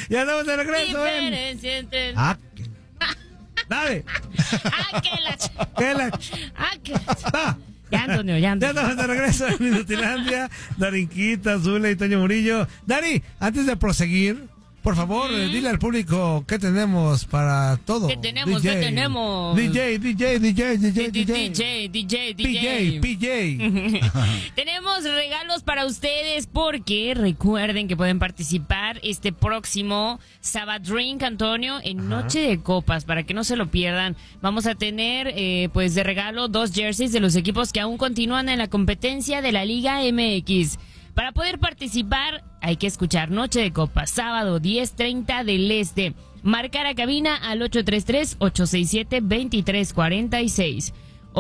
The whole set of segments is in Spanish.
Ya estamos de regreso. Diferencia entre... Dale. Ya, Antonio, ya. Ya estamos de regreso en Minutilandia. Darinquita, Zula y Toño Murillo. Dari, antes de proseguir, por favor, dile al público qué tenemos para todo. ¿Qué tenemos? DJ, ¿Qué tenemos? PJ. Tenemos regalos para ustedes porque recuerden que pueden participar este próximo Sabadrink, Antonio, en Noche de Copas, para que no se lo pierdan. Vamos a tener pues de regalo 2 jerseys de los equipos que aún continúan en la competencia de la Liga MX. Para poder participar hay que escuchar Noche de Copas, sábado 10:30 del Este. Marcar a cabina al 833-867-2346.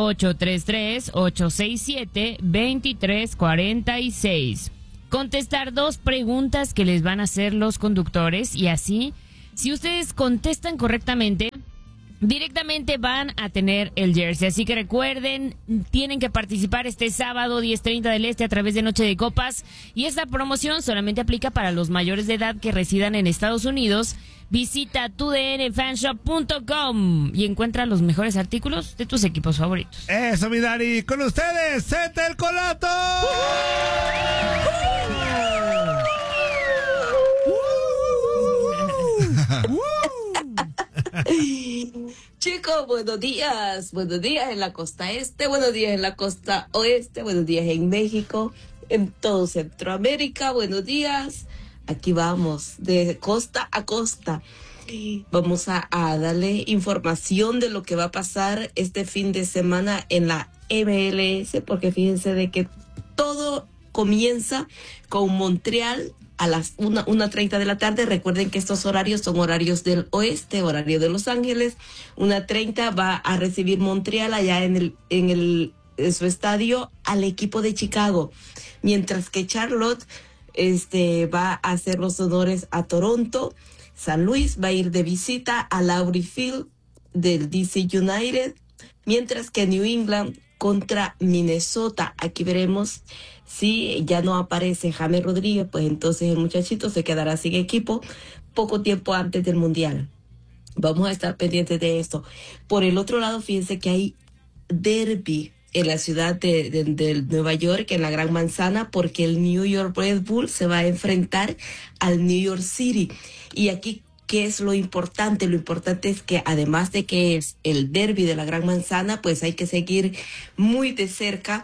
833-867-2346. Contestar 2 preguntas que les van a hacer los conductores y así, si ustedes contestan correctamente, directamente van a tener el jersey. Así que recuerden, tienen que participar este sábado 10:30 del Este a través de Noche de Copas. Y esta promoción solamente aplica para los mayores de edad que residan en Estados Unidos. Visita tudnfanshop.com y encuentra los mejores artículos de tus equipos favoritos. Eso, mi Dari. Con ustedes, Zeta el Colato. Chicos, buenos días en la costa este, buenos días en la costa oeste, buenos días en México, en todo Centroamérica, buenos días. Aquí vamos, de costa a costa. Vamos a darle información de lo que va a pasar este fin de semana en la MLS, porque fíjense de que todo comienza con Montreal a las 1:30 de la tarde. Recuerden que estos horarios son horarios del oeste, horario de Los Ángeles. 1:30 va a recibir Montreal allá en su estadio al equipo de Chicago, mientras que Charlotte va a hacer los honores a Toronto. San Luis va a ir de visita a Laurie Field del DC United, mientras que New England contra Minnesota. Aquí veremos si ya no aparece James Rodríguez, pues entonces el muchachito se quedará sin equipo poco tiempo antes del Mundial. Vamos a estar pendientes de esto. Por el otro lado, fíjense que hay derbi en la ciudad de Nueva York, en la Gran Manzana, porque el New York Red Bull se va a enfrentar al New York City. Y aquí, ¿qué es lo importante? Lo importante es que además de que es el derbi de la Gran Manzana, pues hay que seguir muy de cerca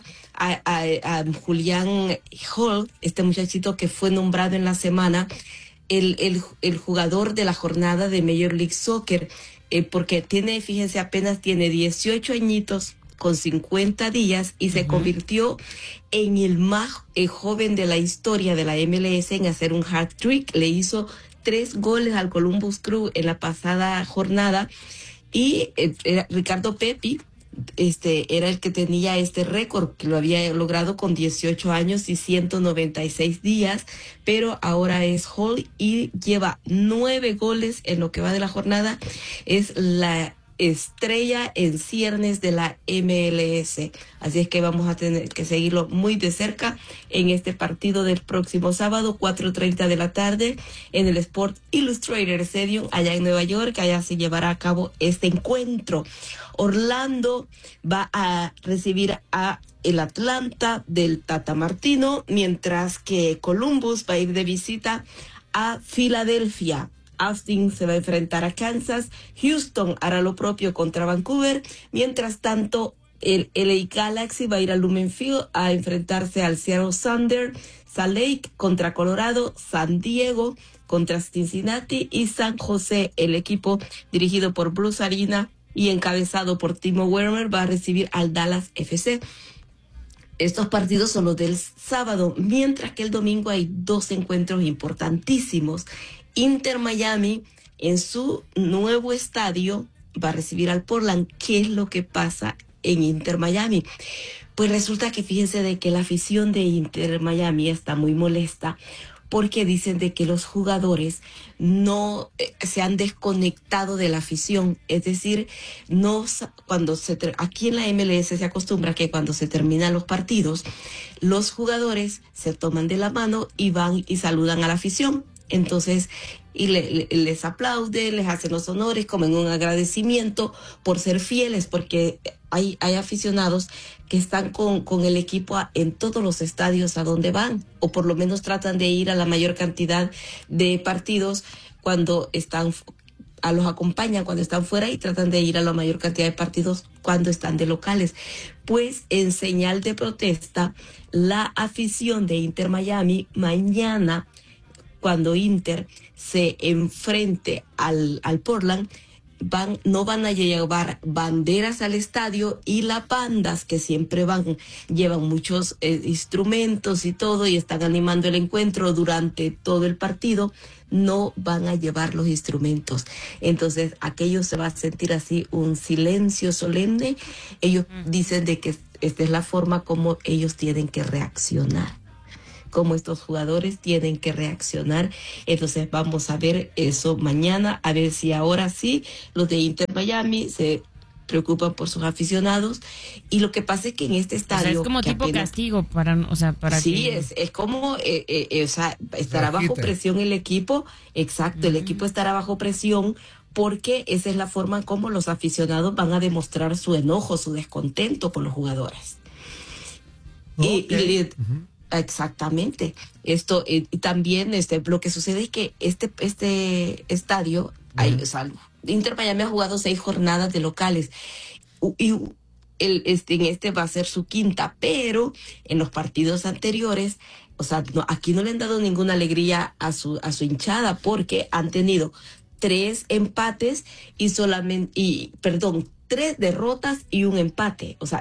a Julian Hall, este muchachito que fue nombrado en la semana el jugador de la jornada de Major League Soccer, porque fíjense, apenas tiene 18 añitos con 50 días y se convirtió en el más joven de la historia de la MLS en hacer un hat-trick. Le hizo 3 goles al Columbus Crew en la pasada jornada y Ricardo Pepi era el que tenía este récord, que lo había logrado con 18 años y 196 días, pero ahora es Hall y lleva 9 goles en lo que va de la jornada. Es la estrella en ciernes de la MLS, así es que vamos a tener que seguirlo muy de cerca en este partido del próximo sábado 4:30 de la tarde en el Sport Illustrated Stadium allá en Nueva York. Allá se llevará a cabo este encuentro. Orlando va a recibir a el Atlanta del Tata Martino, mientras que Columbus va a ir de visita a Filadelfia. Austin se va a enfrentar a Kansas. Houston hará lo propio contra Vancouver. Mientras tanto, el LA Galaxy va a ir a Lumen Field a enfrentarse al Seattle Sounders. Salt Lake contra Colorado. San Diego contra Cincinnati. Y San José, el equipo dirigido por Bruce Arena y encabezado por Timo Werner, va a recibir al Dallas FC. Estos partidos son los del sábado, mientras que el domingo hay 2 encuentros importantísimos. Inter Miami en su nuevo estadio va a recibir al Portland. ¿Qué es lo que pasa en Inter Miami? Pues resulta que fíjense de que la afición de Inter Miami está muy molesta porque dicen de que los jugadores no se han desconectado de la afición. Es decir, aquí en la MLS se acostumbra que cuando se terminan los partidos, los jugadores se toman de la mano y van y saludan a la afición. Entonces, y les aplaude, les hacen los honores como en un agradecimiento por ser fieles, porque hay aficionados que están con el equipo en todos los estadios a donde van, o por lo menos tratan de ir a la mayor cantidad de partidos cuando están, los acompañan cuando están fuera y tratan de ir a la mayor cantidad de partidos cuando están de locales. Pues en señal de protesta, la afición de Inter Miami mañana, cuando Inter se enfrente al Portland, no van a llevar banderas al estadio, y las bandas que siempre llevan muchos instrumentos y todo, y están animando el encuentro durante todo el partido, no van a llevar los instrumentos. Entonces aquello se va a sentir así un silencio solemne. Ellos dicen de que esta es la forma como ellos tienen que reaccionar, cómo estos jugadores tienen que reaccionar. Entonces vamos a ver eso mañana, a ver si ahora sí los de Inter Miami se preocupan por sus aficionados. Y lo que pasa es que en este estadio, o sea, es como tipo castigo para sí, que... es como o sea, estará bajo presión el equipo. Exacto, el equipo estará bajo presión, porque esa es la forma como los aficionados van a demostrar su enojo, su descontento con los jugadores. Okay. Exactamente. Esto, y también lo que sucede es que este estadio, o sea, Inter Miami ha jugado 6 jornadas de locales, y en este va a ser su quinta, pero en los partidos anteriores, o sea, aquí no le han dado ninguna alegría a su hinchada, porque han tenido 3 empates y 3 derrotas y un empate. O sea,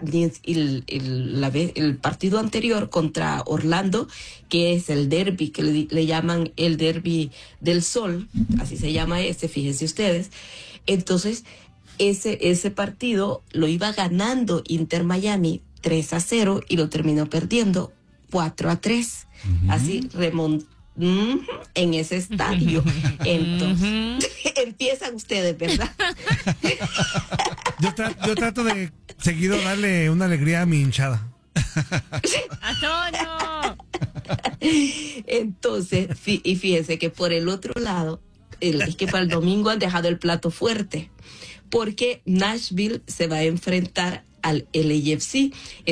el partido anterior contra Orlando, que es el derbi, que le llaman el derbi del sol, así se llama fíjense ustedes. Entonces, ese partido lo iba ganando Inter Miami 3-0 y lo terminó perdiendo 4-3. Así remontó en ese estadio. Entonces, empiezan ustedes, ¿verdad? Yo trato de seguido darle una alegría a mi hinchada. ¡Antonio! Entonces, y fíjense que por el otro lado, es que para el domingo han dejado el plato fuerte, porque Nashville se va a enfrentar al LAFC.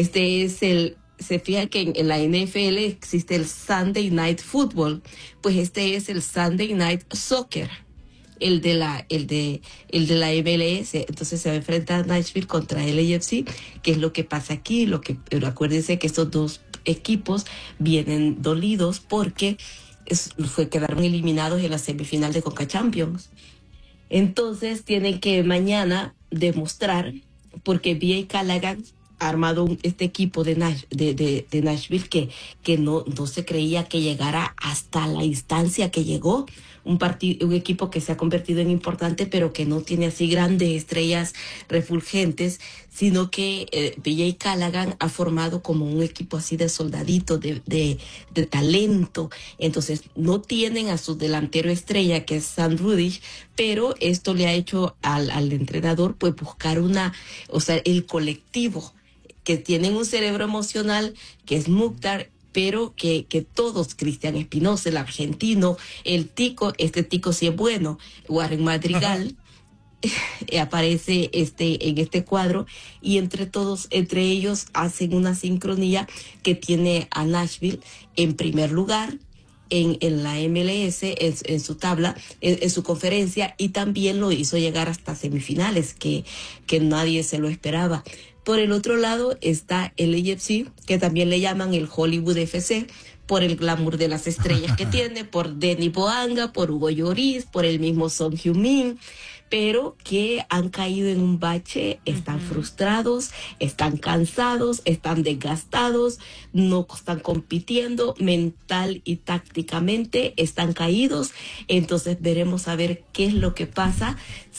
Se fija que en la NFL existe el Sunday Night Football, pues este es el Sunday Night Soccer, el de la MLS. Entonces se va a enfrentar Nashville contra el LAFC. ¿Qué es lo que pasa aquí? Pero acuérdense que estos dos equipos vienen dolidos porque quedaron eliminados en la semifinal de Conca Champions. Entonces tienen que mañana demostrar, porque B.A. Callaghan ha armado este equipo de Nashville que no se creía que llegara hasta la instancia que llegó. Un equipo que se ha convertido en importante, pero que no tiene así grandes estrellas refulgentes, sino que B.J. Callaghan ha formado como un equipo así de soldaditos, de talento. Entonces no tienen a su delantero estrella, que es Sam Rudish, pero esto le ha hecho al entrenador pues buscar el colectivo, que tienen un cerebro emocional, que es Mukhtar, pero que todos, Cristian Espinosa, el argentino, el Tico, este Tico sí es bueno, Warren Madrigal, aparece en este cuadro, y entre ellos hacen una sincronía que tiene a Nashville en primer lugar en la MLS, en su tabla, en su conferencia, y también lo hizo llegar hasta semifinales, que nadie se lo esperaba. Por el otro lado está el AFC, que también le llaman el Hollywood FC, por el glamour de las estrellas que tiene, por Denny Boanga, por Hugo Lloris, por el mismo Son Heung-min, pero que han caído en un bache, están frustrados, están cansados, están desgastados, no están compitiendo mental y tácticamente, están caídos. Entonces veremos a ver qué es lo que pasa,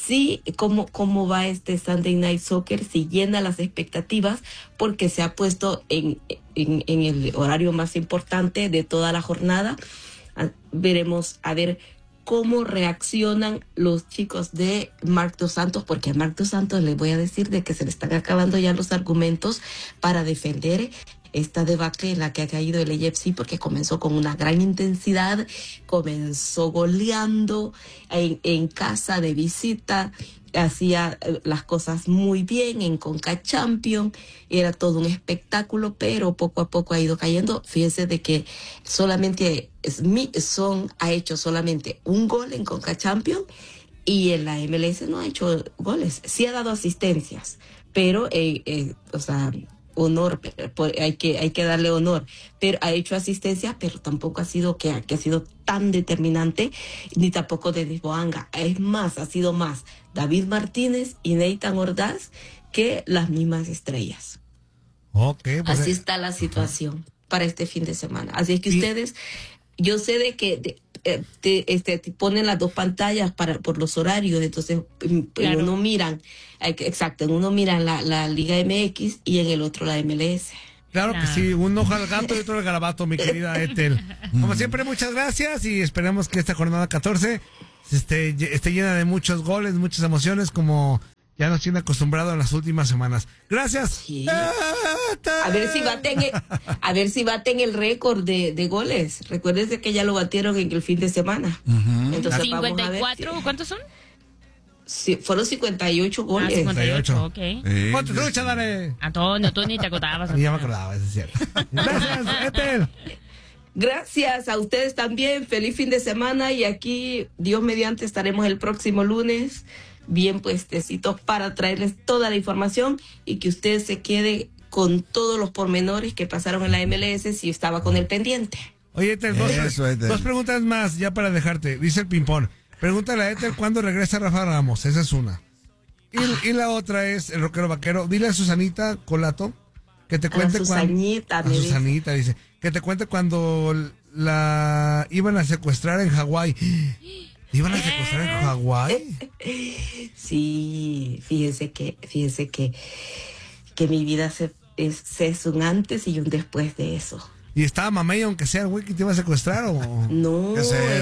cómo va este Sunday Night Soccer, si llena las expectativas, porque se ha puesto en el horario más importante de toda la jornada. Veremos a ver cómo reaccionan los chicos de Marc Dos Santos, porque a Marc Dos Santos les voy a decir de que se le están acabando ya los argumentos para defender esta debacle en la que ha caído el AFC, porque comenzó con una gran intensidad, comenzó goleando en casa de visita, hacía las cosas muy bien en Conca Champions, era todo un espectáculo, pero poco a poco ha ido cayendo. Fíjense de que solamente ha hecho solamente un gol en Conca Champions, y en la MLS no ha hecho goles. Sí ha dado asistencias, pero o sea, honor, hay que darle honor, pero ha hecho asistencias, pero tampoco ha sido que ha sido tan determinante, ni tampoco Denis Boanga. Es más, ha sido más David Martínez y Nathan Ordaz que las mismas estrellas. Okay, pues así está la situación para este fin de semana. Así es que ustedes, yo sé de que te ponen las dos pantallas por los horarios, entonces claro. uno miran, exacto, en uno miran la Liga MX y en el otro la MLS. Claro que sí, uno ojo al gato y otro al garabato, mi querida Ethel. Como siempre, muchas gracias y esperemos que esta jornada 14 esté llena de muchos goles, muchas emociones, como ya nos tiene acostumbrado en las últimas semanas. Gracias. Sí. A ver si baten el récord de goles. Recuérdense que ya lo batieron en el fin de semana. Entonces 54, ¿cuántos son? Sí, fueron 58 goles. 58, ok. ¡Ponte trucha, dale! Antonio, tú ni te acordabas. Ya me acordaba, eso es cierto. Gracias, Ethel. Gracias a ustedes también. Feliz fin de semana. Y aquí, Dios mediante, estaremos el próximo lunes bien puestecitos para traerles toda la información y que usted se quede con todos los pormenores que pasaron en la MLS si estaba con el pendiente. Oye, Ethel, dos preguntas más ya para dejarte. Dice el ping-pong. Pregúntale a Ethel cuándo regresa Rafa Ramos. Esa es una. Y la otra es el rockero vaquero. Dile a Susanita Colato que te cuente cuando... Susanita dice. Que te cuente cuando la iban a secuestrar en Hawái. ¿Iban a secuestrar en Hawái? Sí, fíjense que mi vida es un antes y un después de eso. ¿Y estaba mamey aunque sea el güey que te iba a secuestrar o...? No,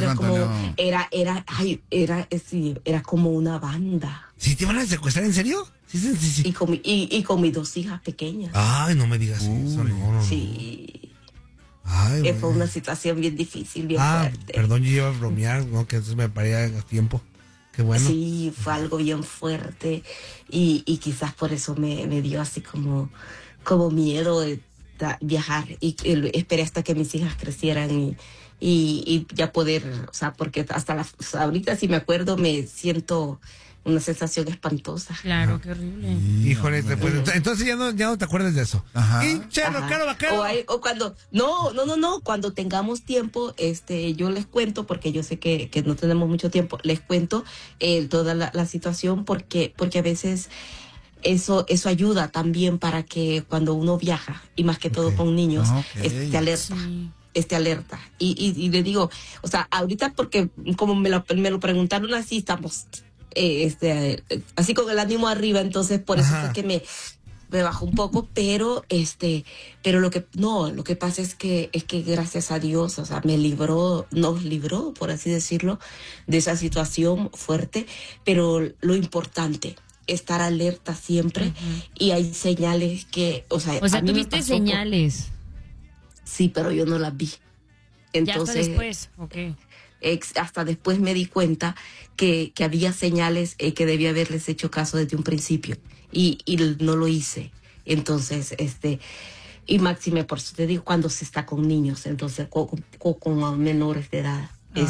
era como una banda. ¿Sí te iban a secuestrar en serio? Sí. Y con mis dos hijas pequeñas. Ay, no me digas eso, no. Sí. Ay, fue una situación bien difícil, bien fuerte. Perdón, yo iba a bromear, ¿no? Que entonces me paré a tiempo. Qué bueno. Sí, fue algo bien fuerte y quizás por eso me dio así como miedo de viajar y esperé hasta que mis hijas crecieran y ya poder, o sea, porque ahorita si me acuerdo me siento una sensación espantosa. Claro, qué horrible. Híjole, pues, entonces ya no te acuerdas de eso. Ajá. Y vaquero. O cuando, no, cuando tengamos tiempo, yo les cuento, porque yo sé que no tenemos mucho tiempo, les cuento toda la situación, porque a veces eso ayuda también para que cuando uno viaja, y más que todo con niños, esté alerta. Sí. Esté alerta. Y le digo, o sea, ahorita porque como me lo preguntaron así, estamos así con el ánimo arriba, entonces por eso fue que me bajó un poco, pero lo que pasa es que gracias a Dios, o sea, nos libró, por así decirlo, de esa situación fuerte, pero lo importante, estar alerta siempre, y hay señales que, o sea tuviste señales. Sí, pero yo no las vi. Entonces, ya hasta después, okay. Hasta después me di cuenta que había señales que debía haberles hecho caso desde un principio y no lo hice. Entonces, y máxime, por eso te digo, cuando se está con niños, entonces con menores de edad.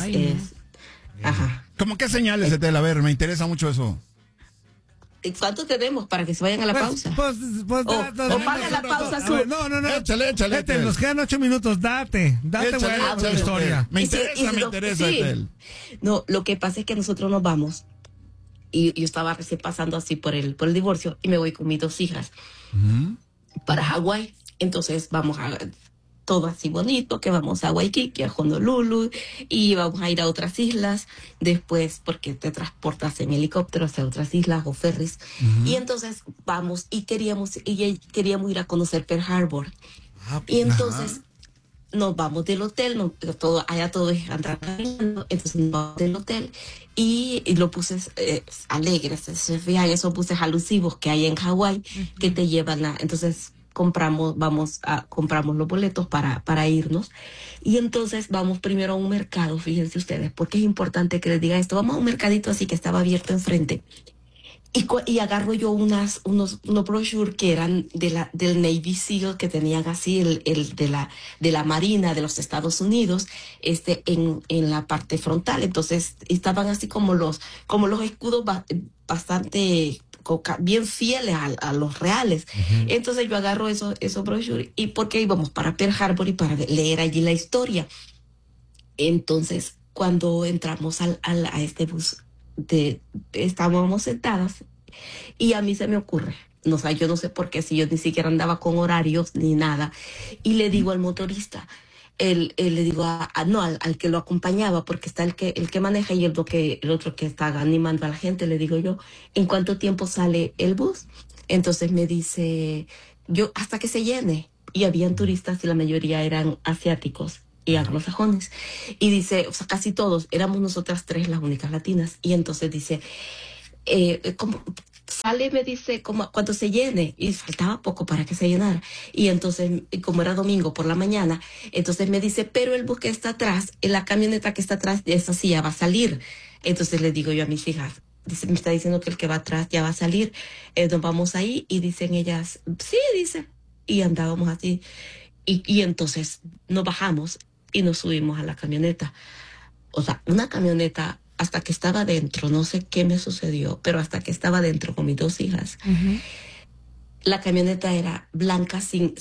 Ajá. ¿Cómo qué señales, Ethel? A ver, me interesa mucho eso. ¿Cuánto tenemos para que se vayan a la pausa? Pues, o paga la pausa. No. Échale. Nos quedan 8 minutos, date buena la historia. Me interesa, Ethel. No, lo que pasa es que nosotros nos vamos, y yo estaba recién pasando así por el divorcio, y me voy con mis dos hijas para Hawái. Entonces vamos a todo así bonito, que vamos a Waikiki, a Honolulu, y vamos a ir a otras islas después, porque te transportas en helicóptero hacia otras islas o ferries. Y entonces vamos y queríamos ir a conocer Pearl Harbor. Y entonces nos vamos del hotel, allá todo es andar caminando, entonces nos vamos del hotel y los buses alegres, se fijan esos buses alusivos que hay en Hawái, que te llevan entonces compramos los boletos para irnos. Y entonces vamos primero a un mercado, fíjense ustedes, porque es importante que les diga esto. Vamos a un mercadito así que estaba abierto enfrente. Y agarro yo unos brochures que eran del Navy SEAL, que tenían así el de la Marina de los Estados Unidos, en la parte frontal. Entonces estaban así como los escudos bastante bien fieles a los reales. Uh-huh. Entonces yo agarro esos brochures, y porque íbamos para Pearl Harbor y para leer allí la historia. Entonces cuando entramos a este bus, estábamos sentadas, y a mí se me ocurre, yo no sé por qué, si yo ni siquiera andaba con horarios ni nada, y le digo al motorista, le digo al que lo acompañaba, porque está el que maneja y el otro que está animando a la gente, le digo yo, ¿en cuánto tiempo sale el bus? Entonces me dice, hasta que se llene. Y habían turistas y la mayoría eran asiáticos y anglosajones. Y dice, o sea, casi todos, éramos nosotras 3 las únicas latinas. Y entonces dice, ¿cómo sale? Me dice, cuando se llene. Y faltaba poco para que se llenara. Y entonces, como era domingo por la mañana, entonces me dice, pero el bus que está atrás, la camioneta que está atrás, esa sí ya va a salir. Entonces le digo yo a mis hijas, me está diciendo que el que va atrás ya va a salir. Nos vamos ahí. Y dicen ellas, sí, dice. Y andábamos así. Y entonces nos bajamos y nos subimos a la camioneta. O sea, una camioneta, hasta que estaba dentro, no sé qué me sucedió, pero hasta que estaba dentro con mis 2 hijas, uh-huh, la camioneta era blanca, sin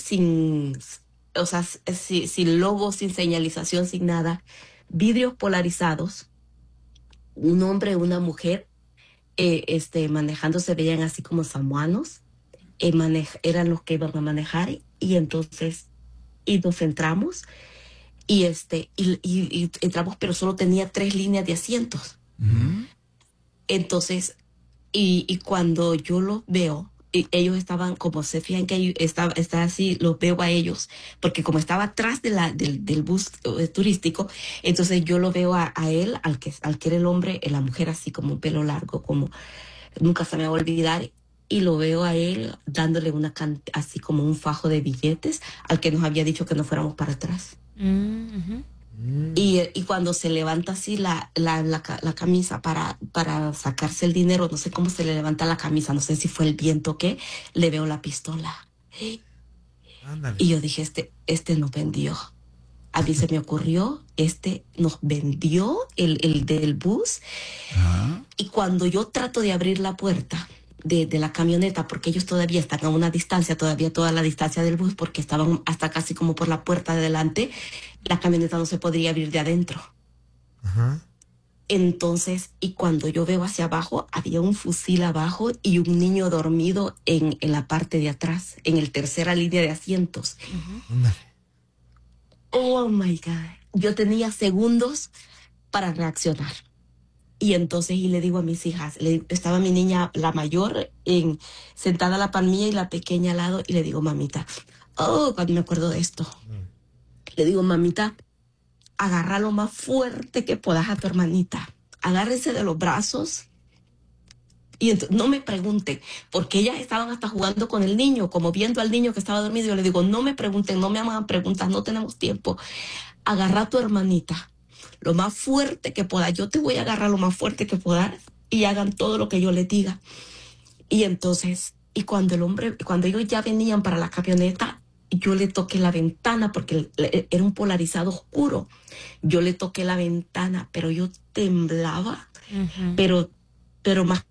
logo, sin señalización, sin nada, vidrios polarizados, un hombre, una mujer, manejando, se veían así como samoanos, eran los que iban a manejar, y entonces, y nos entramos, y entramos, pero solo tenía 3 líneas de asientos. Uh-huh. Entonces, y cuando yo los veo, ellos estaban, como se fijan que está así, los veo a ellos, porque como estaba atrás del bus turístico, entonces yo lo veo a él, al que era el hombre, la mujer así como un pelo largo, como nunca se me va a olvidar, y lo veo a él dándole así como un fajo de billetes al que nos había dicho que no fuéramos para atrás. Uh-huh. Y cuando se levanta así la camisa para sacarse el dinero, no sé cómo se le levanta la camisa, no sé si fue el viento o qué, le veo la pistola. Ándale. Y yo dije, este nos vendió. A mí se me ocurrió, nos vendió el del bus. Uh-huh. Y cuando yo trato de abrir la puerta de la camioneta, porque ellos todavía están a una distancia, todavía toda la distancia del bus, porque estaban hasta casi como por la puerta de delante, la camioneta no se podría abrir de adentro. Uh-huh. Entonces, y cuando yo veo hacia abajo, había un fusil abajo y un niño dormido en la parte de atrás, en el tercera línea de asientos. Uh-huh. Oh my God. Yo tenía segundos para reaccionar. Y entonces, y le digo a mis hijas, estaba mi niña, la mayor, sentada a la par mía y la pequeña al lado, y le digo, mamita, cuando me acuerdo de esto, le digo, mamita, agarra lo más fuerte que puedas a tu hermanita, agárrese de los brazos, y entonces, no me pregunten, porque ellas estaban hasta jugando con el niño, como viendo al niño que estaba dormido. Yo le digo, no me pregunten, no me hagan preguntas, no tenemos tiempo, agarra a tu hermanita lo más fuerte que pueda. Yo te voy a agarrar lo más fuerte que pueda y hagan todo lo que yo les diga. Y entonces, cuando ellos ya venían para la camioneta, yo le toqué la ventana porque era un polarizado oscuro. Yo le toqué la ventana, pero yo temblaba, uh-huh, pero más.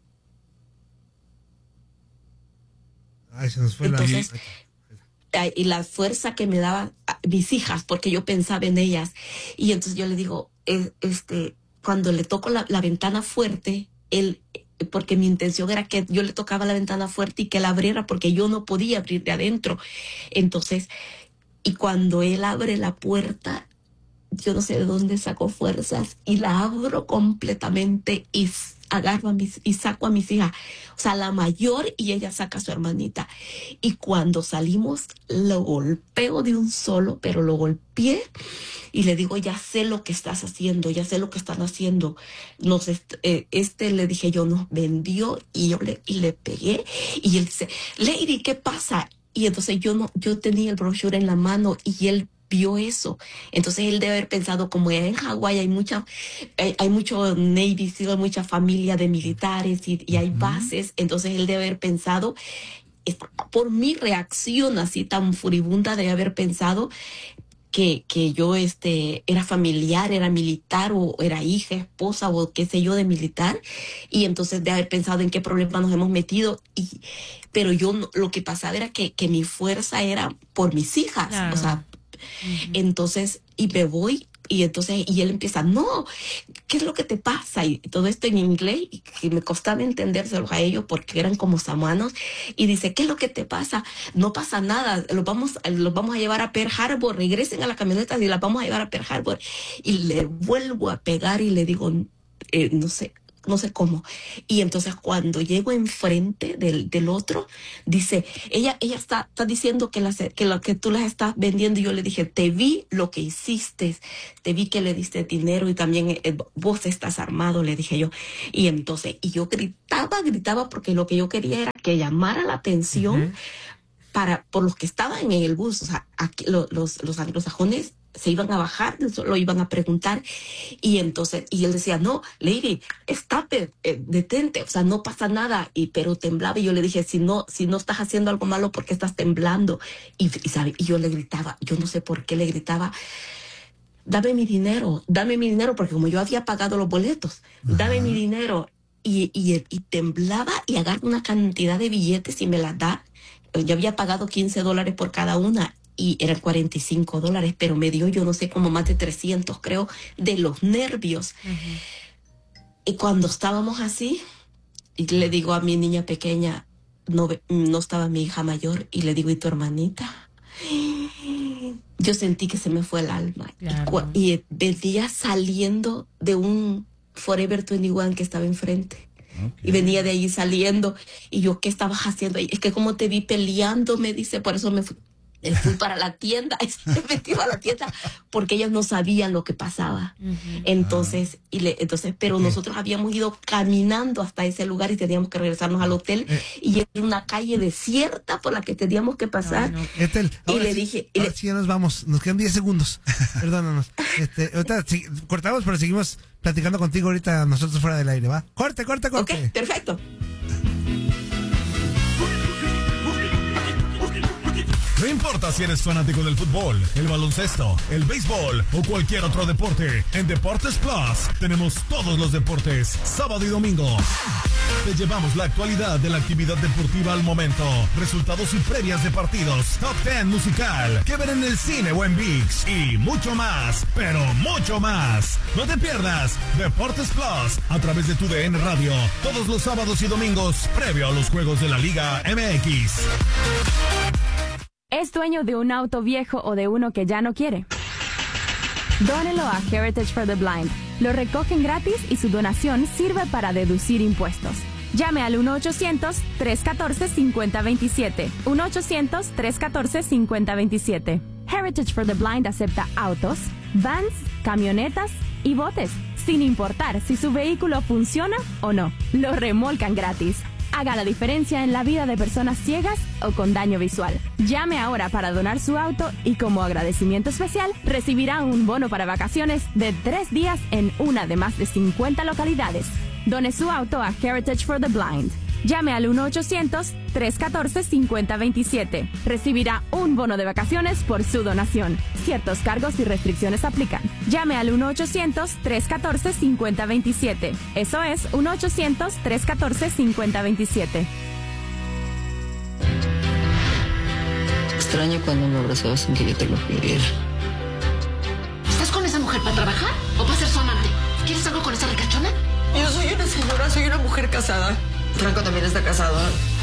Ay, se nos fue entonces, y la fuerza que me daban mis hijas, porque yo pensaba en ellas. Y entonces yo le digo, cuando le toco la ventana fuerte, porque mi intención era que yo le tocaba la ventana fuerte y que la abriera, porque yo no podía abrir de adentro. Entonces, y cuando él abre la puerta, yo no sé de dónde sacó fuerzas, y la abro completamente y agarro y saco a mis hijas, o sea, la mayor, y ella saca a su hermanita. Y cuando salimos, lo golpeo de un solo, pero lo golpeé y le digo, ya sé lo que estás haciendo, ya sé lo que están haciendo. Le dije yo, nos vendió, y le pegué, y él dice, Lady, ¿qué pasa? Y entonces yo tenía el brochure en la mano y él vio eso. Entonces él debe haber pensado, como en Hawái hay mucho Navy SEAL, mucha familia de militares y hay bases. Entonces él debe haber pensado, por mi reacción así tan furibunda, debe haber pensado que yo era familiar, era militar o era hija, esposa o qué sé yo de militar, y entonces de haber pensado en qué problema nos hemos metido. Pero lo que pasaba era que mi fuerza era por mis hijas, claro. O sea, entonces, y me voy, y él empieza, no, ¿qué es lo que te pasa? Y todo esto en inglés, y que me costaba entendérselo a ellos porque eran como samuanos, y dice, ¿qué es lo que te pasa? No pasa nada, los vamos a llevar a Pearl Harbor, regresen a la camioneta y las vamos a llevar a Pearl Harbor. Y le vuelvo a pegar y le digo, no sé cómo. Y entonces cuando llego enfrente del otro, dice, ella está diciendo que lo que tú las estás vendiendo. Y yo le dije, te vi lo que hiciste, te vi que le diste dinero y también vos estás armado, le dije yo. Y entonces, yo gritaba porque lo que yo quería era que llamara la atención por los que estaban en el bus. O sea, aquí, los anglosajones se iban a bajar, lo iban a preguntar, y entonces, y él decía, no, lady, stop it, detente, o sea, no pasa nada, pero temblaba, y yo le dije, si no estás haciendo algo malo, ¿por qué estás temblando? Y yo le gritaba, yo no sé por qué le gritaba, dame mi dinero, porque como yo había pagado los boletos, dame mi dinero, y temblaba, y agarra una cantidad de billetes y me las da. Yo había pagado $15 por cada una, y eran $45, pero me dio, yo no sé, como más de 300, creo, de los nervios. Y cuando estábamos así, y le digo a mi niña pequeña, no estaba mi hija mayor, y le digo, ¿y tu hermanita? Yo sentí que se me fue el alma. Claro. Y venía saliendo de un Forever 21 que estaba enfrente. Okay. Y venía de ahí saliendo, y yo, ¿qué estabas haciendo ahí? Es que como te vi peleando, me dice, por eso me fui para la tienda, me metí a la tienda, porque ellos no sabían lo que pasaba. Entonces, pero nosotros habíamos ido caminando hasta ese lugar y teníamos que regresarnos al hotel, y era una calle desierta por la que teníamos que pasar. Ethel, y le dije, sí, ya nos vamos, nos quedan 10 segundos. Perdónanos. Ahorita cortamos, pero seguimos platicando contigo ahorita nosotros fuera del aire, ¿va? Corte. Ok, perfecto. No importa si eres fanático del fútbol, el baloncesto, el béisbol o cualquier otro deporte, en Deportes Plus tenemos todos los deportes, sábado y domingo. Te llevamos la actualidad de la actividad deportiva al momento, resultados y previas de partidos, top 10 musical, que ver en el cine o en ViX y mucho más, pero mucho más. No te pierdas Deportes Plus a través de tu DN Radio, todos los sábados y domingos, previo a los juegos de la Liga MX. ¿Es dueño de un auto viejo o de uno que ya no quiere? Dónelo a Heritage for the Blind. Lo recogen gratis y su donación sirve para deducir impuestos. Llame al 1-800-314-5027. 1-800-314-5027. Heritage for the Blind acepta autos, vans, camionetas y botes, sin importar si su vehículo funciona o no. Lo remolcan gratis. Haga la diferencia en la vida de personas ciegas o con daño visual. Llame ahora para donar su auto y como agradecimiento especial recibirá un bono para vacaciones de 3 días en una de más de 50 localidades. Done su auto a Heritage for the Blind. Llame al 1-800-314-5027. Recibirá un bono de vacaciones por su donación. Ciertos cargos y restricciones aplican. Llame al 1-800-314-5027. Eso es 1-800-314-5027. Extraño cuando me abrazabas sin que yo te lo pidiera. ¿Estás con esa mujer para trabajar o para ser su amante? ¿Quieres algo con esa ricachona? Yo soy una señora, soy una mujer casada. Franco también está casado.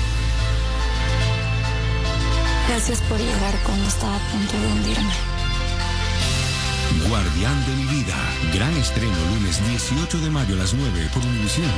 Gracias por llegar cuando estaba a punto de hundirme. Guardián de mi vida. Gran estreno lunes 18 de mayo a las 9 por Univisión.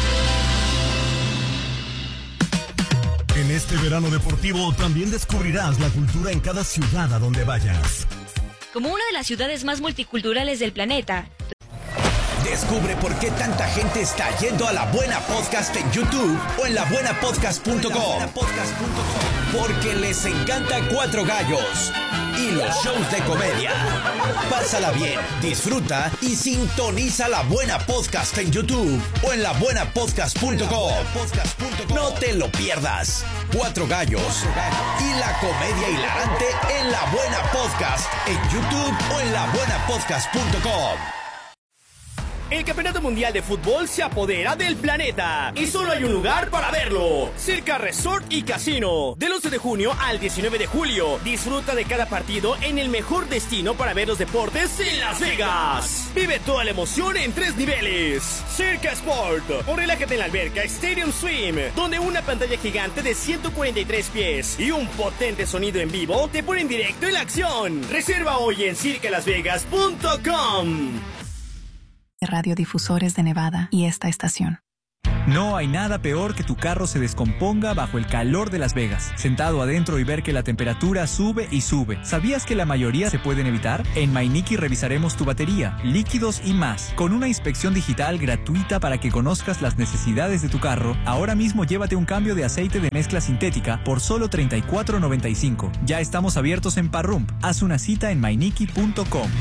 En este verano deportivo también descubrirás la cultura en cada ciudad a donde vayas. Como una de las ciudades más multiculturales del planeta, Descubre por qué tanta gente está yendo a La Buena Podcast en YouTube o en labuenapodcast.com. Porque les encanta Cuatro Gallos y los shows de comedia. Pásala bien, disfruta y sintoniza La Buena Podcast en YouTube o en labuenapodcast.com. No te lo pierdas. Cuatro Gallos y la comedia hilarante en La Buena Podcast en YouTube o en labuenapodcast.com. El Campeonato Mundial de Fútbol se apodera del planeta y solo hay un lugar para verlo: Circa Resort y Casino. Del 11 de junio al 19 de julio, disfruta de cada partido en el mejor destino para ver los deportes en Las Vegas. Vive toda la emoción en 3 niveles. Circa Sport, o relájate en la alberca Stadium Swim, donde una pantalla gigante de 143 pies y un potente sonido en vivo te ponen directo en la acción. Reserva hoy en circalasvegas.com. Radiodifusores de Nevada y esta estación. No hay nada peor que tu carro se descomponga bajo el calor de Las Vegas, sentado adentro y ver que la temperatura sube y sube. ¿Sabías que la mayoría se pueden evitar? En Mainiki revisaremos tu batería, líquidos y más, con una inspección digital gratuita para que conozcas las necesidades de tu carro. Ahora mismo llévate un cambio de aceite de mezcla sintética por solo $34.95. Ya estamos abiertos en Parrump. Haz una cita en mainiki.com.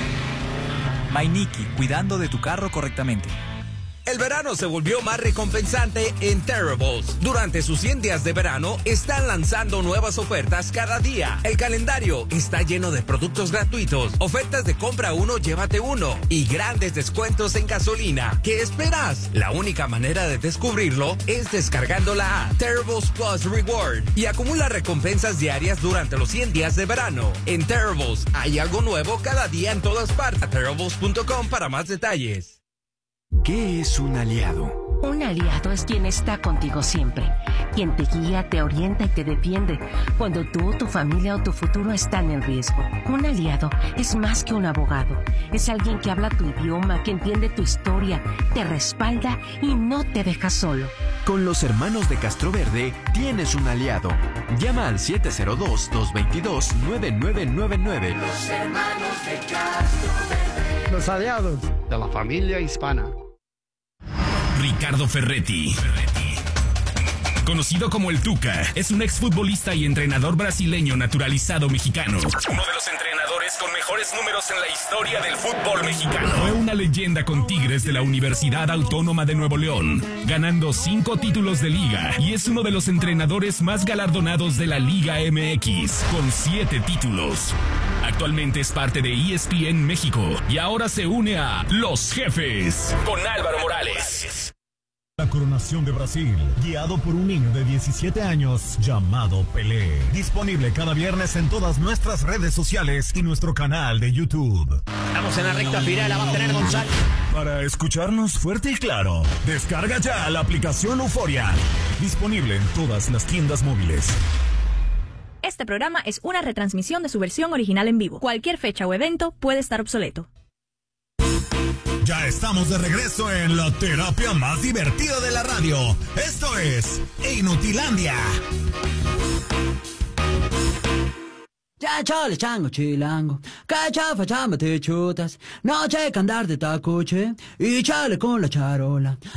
Mainiki, cuidando de tu carro correctamente. El verano se volvió más recompensante en Terribles. Durante sus 100 días de verano están lanzando nuevas ofertas cada día. El calendario está lleno de productos gratuitos, ofertas de compra uno, llévate uno y grandes descuentos en gasolina. ¿Qué esperas? La única manera de descubrirlo es descargando la app Terribles Plus Reward y acumula recompensas diarias durante los 100 días de verano. En Terribles hay algo nuevo cada día en todas partes. Terribles.com para más detalles. ¿Qué es un aliado? Un aliado es quien está contigo siempre, quien te guía, te orienta y te defiende cuando tú, tu familia o tu futuro están en riesgo. Un aliado es más que un abogado, es alguien que habla tu idioma, que entiende tu historia, te respalda y no te deja solo. Con los hermanos de Castroverde tienes un aliado. Llama al 702-222-9999. Los hermanos de Castroverde. Los aliados de la familia hispana. Ricardo Ferretti, conocido como el Tuca, es un exfutbolista y entrenador brasileño naturalizado mexicano. Uno de los entrenadores con mejores números en la historia del fútbol mexicano. Fue una leyenda con Tigres de la Universidad Autónoma de Nuevo León, ganando 5 títulos de liga, y es uno de los entrenadores más galardonados de la Liga MX, con 7 títulos. Actualmente es parte de ESPN México y ahora se une a Los Jefes con Álvaro Morales. La coronación de Brasil, guiado por un niño de 17 años llamado Pelé. Disponible cada viernes en todas nuestras redes sociales y nuestro canal de YouTube. Estamos en la recta final, la va a tener Gonzalo. Para escucharnos fuerte y claro, descarga ya la aplicación Euforia. Disponible en todas las tiendas móviles. Este programa es una retransmisión de su versión original en vivo. Cualquier fecha o evento puede estar obsoleto. Ya estamos de regreso en la terapia más divertida de la radio. Esto es Inutilandia. Ya chale chango chilango, que chafa chamba te chutas, no checa andar de tacuche y chale con la charola.